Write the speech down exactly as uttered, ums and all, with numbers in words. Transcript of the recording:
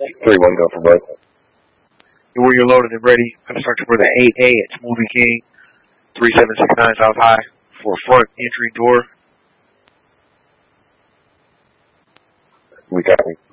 three one, go for both. Where you're loaded and ready, construction for the eight A, it's Movie King, three seven six nine South High, for front entry door. We copy.